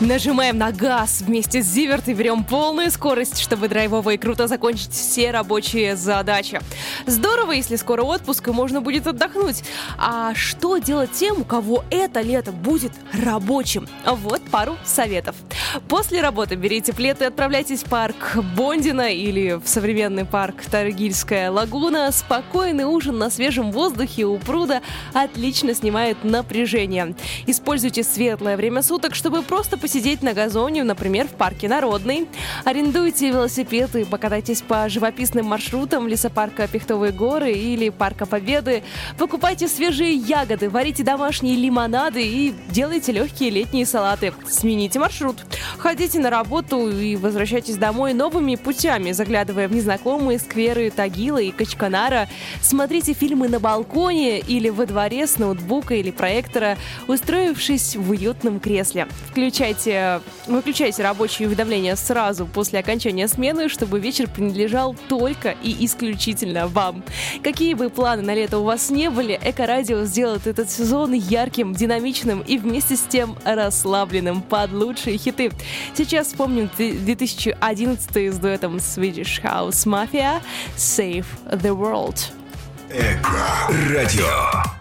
Нажимаем на газ вместе с Зиверт и берем полную скорость, чтобы драйвово и круто закончить все рабочие задачи. Здорово, если скоро отпуск и можно будет отдохнуть. А что делать тем, у кого это лето будет рабочим? Вот пару советов. После работы берите плед и отправляйтесь в парк Бондина или в современный парк Таргильская лагуна. Спокойный ужин на свежем воздухе у пруда отлично снимает напряжение. Используйте светлое время суток, чтобы просто посидеть на газоне, например, в парке Народный. Арендуйте велосипед и покатайтесь по живописным маршрутам лесопарка Пихтовые горы или парка Победы. Покупайте свежие ягоды, варите домашние лимонады и делайте легкие летние салаты. Смените маршрут. Ходите на работу и возвращайтесь домой новыми путями, заглядывая в незнакомые скверы Тагила и Качканара. Смотрите фильмы на балконе или во дворе с ноутбука или проектора, устроившись в уютном кресле. Выключайте рабочие уведомления сразу после окончания смены, чтобы вечер принадлежал только и исключительно вам. Какие бы планы на лето у вас не были, Эко-радио сделает этот сезон ярким, динамичным и вместе с тем расслабленным под лучшие хиты. Сейчас вспомним 2011 с дуэтом Swedish House Mafia «Save the World». Эко-радио.